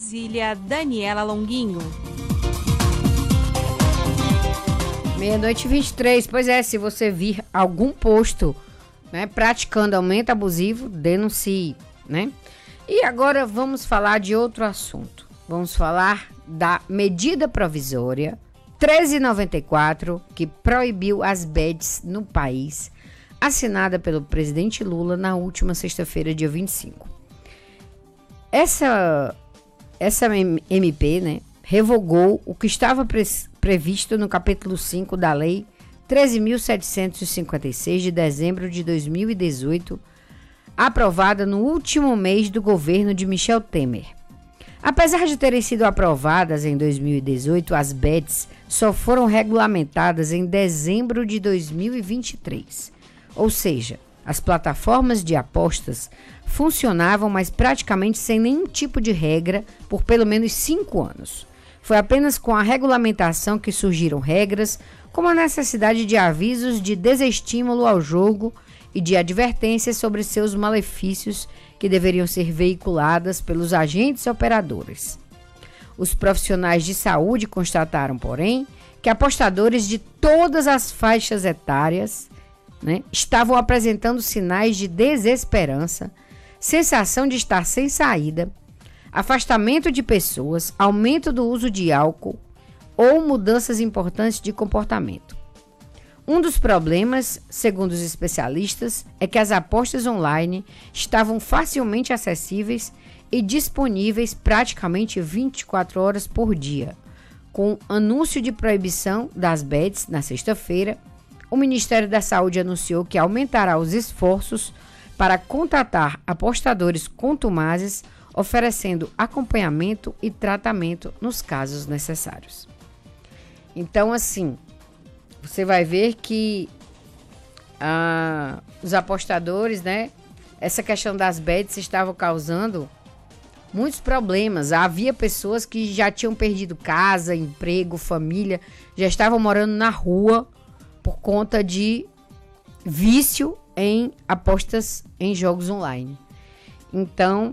Brasília, Daniela Longuinho. 00:23. Pois é, se você vir algum posto, né, praticando aumento abusivo, denuncie, né? E agora vamos falar de outro assunto. Vamos falar da medida provisória 1394, que proibiu as bets no país, assinada pelo presidente Lula na última sexta-feira, dia 25. Essa MP, né, revogou o que estava previsto no capítulo 5 da Lei 13.756, de dezembro de 2018, aprovada no último mês do governo de Michel Temer. Apesar de terem sido aprovadas em 2018, as bets só foram regulamentadas em dezembro de 2023. Ou seja, as plataformas de apostas funcionavam, mas praticamente sem nenhum tipo de regra por pelo menos 5 anos. Foi apenas com a regulamentação que surgiram regras, como a necessidade de avisos de desestímulo ao jogo e de advertências sobre seus malefícios que deveriam ser veiculadas pelos agentes operadores. Os profissionais de saúde constataram, porém, que apostadores de todas as faixas etárias, né, estavam apresentando sinais de desesperança, sensação de estar sem saída, afastamento de pessoas, aumento do uso de álcool ou mudanças importantes de comportamento. Um dos problemas, segundo os especialistas, é que as apostas online estavam facilmente acessíveis e disponíveis praticamente 24 horas por dia. Com anúncio de proibição das bets na sexta-feira, o Ministério da Saúde anunciou que aumentará os esforços para contratar apostadores contumazes, oferecendo acompanhamento e tratamento nos casos necessários. Então, assim, você vai ver que os apostadores, né, essa questão das bets estava causando muitos problemas. Havia pessoas que já tinham perdido casa, emprego, família, já estavam morando na rua por conta de vício em apostas em jogos online. Então,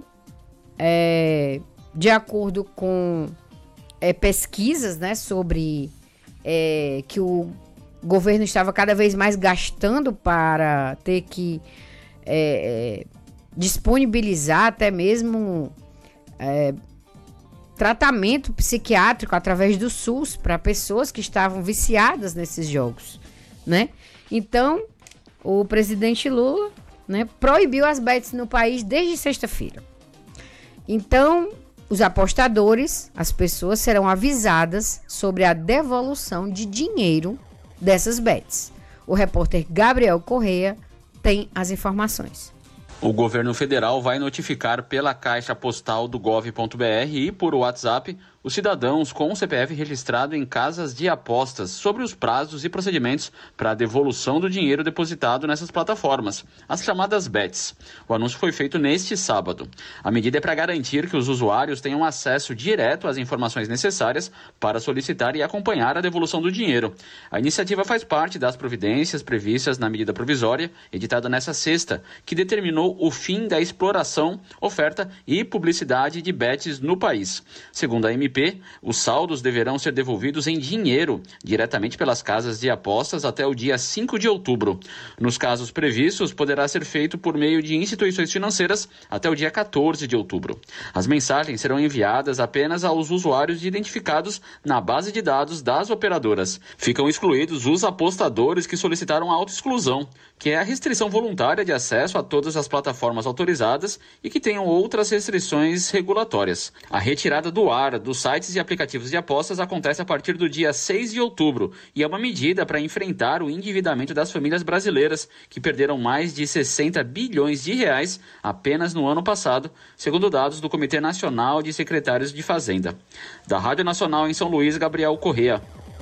de acordo com pesquisas, né, sobre que o governo estava cada vez mais gastando para ter que disponibilizar até mesmo tratamento psiquiátrico através do SUS para pessoas que estavam viciadas nesses jogos, né? Então, o presidente Lula, né, proibiu as bets no país desde sexta-feira. Então, os apostadores, as pessoas serão avisadas sobre a devolução de dinheiro dessas bets. O repórter Gabriel Correia tem as informações. O governo federal vai notificar pela caixa postal do gov.br e por WhatsApp os cidadãos com o CPF registrado em casas de apostas sobre os prazos e procedimentos para a devolução do dinheiro depositado nessas plataformas, as chamadas bets. O anúncio foi feito neste sábado. A medida é para garantir que os usuários tenham acesso direto às informações necessárias para solicitar e acompanhar a devolução do dinheiro. A iniciativa faz parte das providências previstas na medida provisória, editada nesta sexta, que determinou o fim da exploração, oferta e publicidade de bets no país. Segundo a MP, os saldos deverão ser devolvidos em dinheiro, diretamente pelas casas de apostas até o dia 5 de outubro. Nos casos previstos, poderá ser feito por meio de instituições financeiras até o dia 14 de outubro. As mensagens serão enviadas apenas aos usuários identificados na base de dados das operadoras. Ficam excluídos os apostadores que solicitaram a autoexclusão, que é a restrição voluntária de acesso a todas as plataformas autorizadas e que tenham outras restrições regulatórias. A retirada do ar dos sites e aplicativos de apostas acontece a partir do dia 6 de outubro e é uma medida para enfrentar o endividamento das famílias brasileiras, que perderam mais de 60 bilhões de reais apenas no ano passado, segundo dados do Comitê Nacional de Secretários de Fazenda. Da Rádio Nacional em São Luís, Gabriel Correia.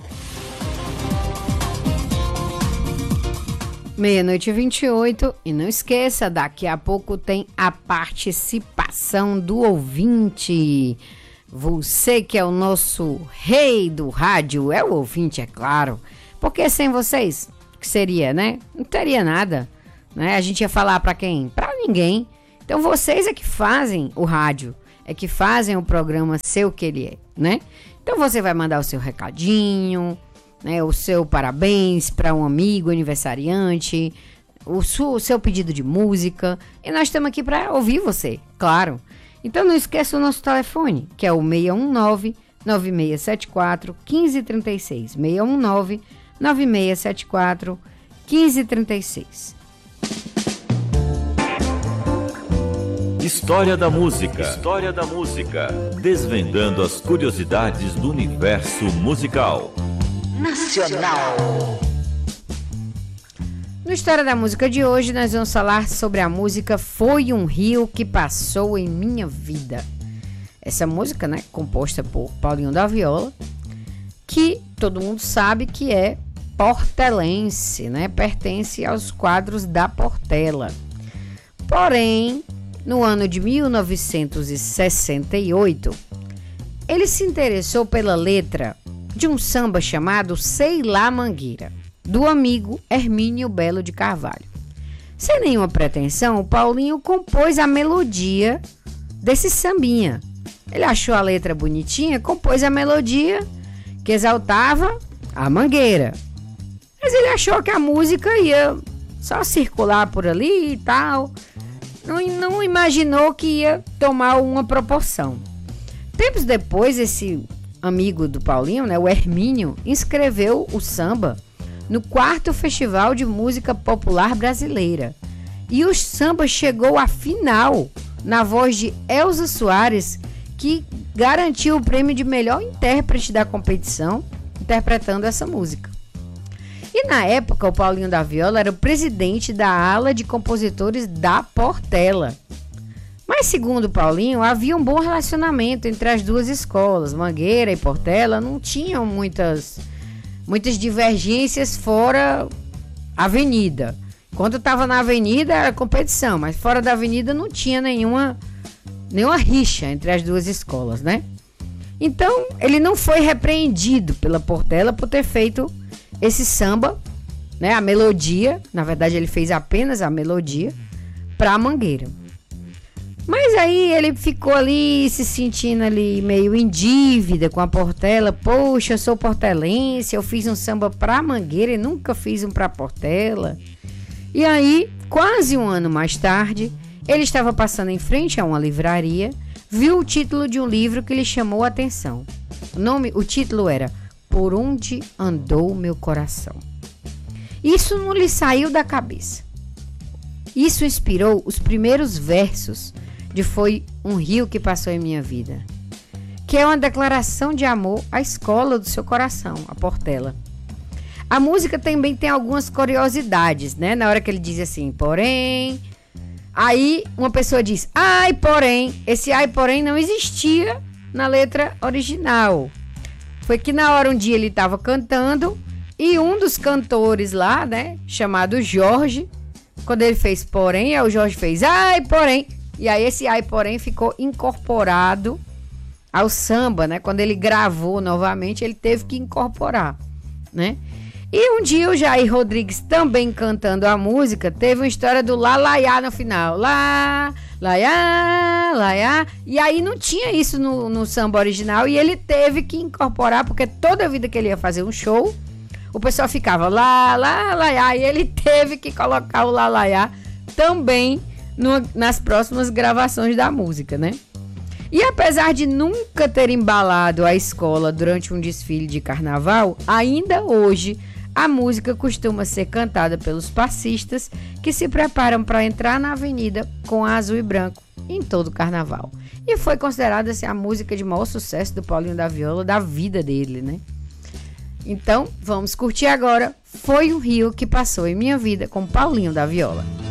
00:28, e não esqueça, daqui a pouco tem a participação do ouvinte. Você que é o nosso rei do rádio, é o ouvinte, é claro. Porque sem vocês, o que seria, né? Não teria nada, né? A gente ia falar para quem? Para ninguém. Então vocês é que fazem o rádio. é que fazem o programa ser o que ele é, né? Então você vai mandar o seu recadinho, né? O seu parabéns para um amigo aniversariante, o seu pedido de música, e nós estamos aqui para ouvir você, claro. Então não esqueça o nosso telefone, que é o 619-9674-1536, 619-9674-1536. História da música. História da música. Desvendando as curiosidades do universo musical. Nacional. No História da Música de hoje, nós vamos falar sobre a música Foi um Rio que Passou em Minha Vida. Essa música, né, composta por Paulinho da Viola, que todo mundo sabe que é portelense, né, pertence aos quadros da Portela. Porém, no ano de 1968, ele se interessou pela letra de um samba chamado Sei Lá Mangueira, do amigo Hermínio Belo de Carvalho. Sem nenhuma pretensão, o Paulinho compôs a melodia desse sambinha. Ele achou a letra bonitinha, compôs a melodia que exaltava a mangueira. Mas ele achou que a música ia só circular por ali e tal. Não imaginou que ia tomar uma proporção. Tempos depois, esse amigo do Paulinho, né, o Hermínio, inscreveu o samba no 4º Festival de Música Popular Brasileira. E o samba chegou à final na voz de Elza Soares, que garantiu o prêmio de melhor intérprete da competição, interpretando essa música. E na época, o Paulinho da Viola era o presidente da ala de compositores da Portela. Mas, segundo o Paulinho, havia um bom relacionamento entre as duas escolas. Mangueira e Portela não tinham muitas divergências fora a avenida. Quando estava na avenida era competição, mas fora da avenida não tinha nenhuma rixa entre as duas escolas, né? Então, ele não foi repreendido pela Portela por ter feito esse samba, né, a melodia, na verdade ele fez apenas a melodia para a Mangueira. Mas aí ele ficou ali se sentindo ali meio em dívida com a Portela. Poxa, eu sou portelense, eu fiz um samba para a Mangueira e nunca fiz um para a Portela. E aí, quase um ano mais tarde, ele estava passando em frente a uma livraria, viu o título de um livro que lhe chamou a atenção. O título era Por Onde Andou Meu Coração. Isso não lhe saiu da cabeça. Isso inspirou os primeiros versos de Foi um Rio que Passou em Minha Vida, que é uma declaração de amor à escola do seu coração, a Portela. A música também tem algumas curiosidades, né? Na hora que ele diz assim, porém... Aí uma pessoa diz, ai, porém... Esse ai, porém não existia na letra original. Foi que na hora um dia ele estava cantando e um dos cantores lá, né, chamado Jorge, quando ele fez porém, aí o Jorge fez ai, porém, e aí esse ai, porém ficou incorporado ao samba, né? Quando ele gravou novamente, ele teve que incorporar, né? E um dia o Jair Rodrigues, também cantando a música, teve uma história do lá, laiá no final. Lá, laiá, laiá. E aí não tinha isso no samba original e ele teve que incorporar, porque toda vida que ele ia fazer um show, o pessoal ficava lá, laiá. E ele teve que colocar o lá, laiá também nas próximas gravações da música, né? E apesar de nunca ter embalado a escola durante um desfile de carnaval, ainda hoje a música costuma ser cantada pelos passistas que se preparam para entrar na avenida com azul e branco em todo o carnaval. E foi considerada assim, a música de maior sucesso do Paulinho da Viola, da vida dele, né? Então, vamos curtir agora Foi um Rio que Passou em Minha Vida com Paulinho da Viola.